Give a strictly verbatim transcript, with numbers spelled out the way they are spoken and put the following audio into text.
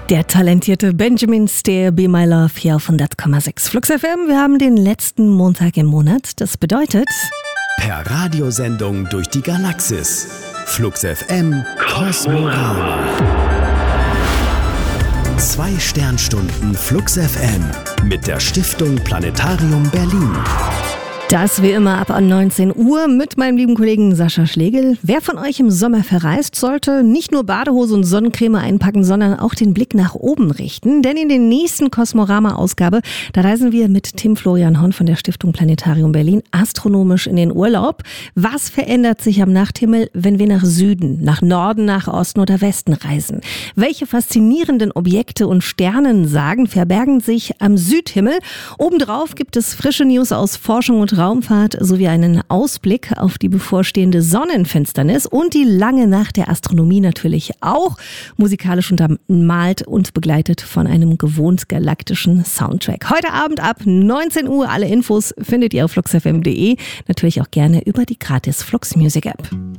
Der talentierte Benjamin Stair, Be My Love, hier auf hundert Komma sechs Flux F M. Wir haben den letzten Montag im Monat. Das bedeutet... Per Radiosendung durch die Galaxis. Flux F M Kosmorama. Zwei Sternstunden Flux F M mit der Stiftung Planetarium Berlin. Das wie immer ab an neunzehn Uhr mit meinem lieben Kollegen Sascha Schlegel. Wer von euch im Sommer verreist, sollte nicht nur Badehose und Sonnencreme einpacken, sondern auch den Blick nach oben richten. Denn in der nächsten Kosmorama-Ausgabe, da reisen wir mit Tim Florian Horn von der Stiftung Planetarium Berlin astronomisch in den Urlaub. Was verändert sich am Nachthimmel, wenn wir nach Süden, nach Norden, nach Osten oder Westen reisen? Welche faszinierenden Objekte und Sternensagen verbergen sich am Südhimmel? Obendrauf gibt es frische News aus Forschung und Raumfahrt sowie einen Ausblick auf die bevorstehende Sonnenfinsternis und die lange Nacht der Astronomie natürlich auch, musikalisch untermalt und begleitet von einem gewohnt galaktischen Soundtrack. Heute Abend ab neunzehn Uhr, alle Infos findet ihr auf flux f m punkt d e, natürlich auch gerne über die gratis Flux Music App.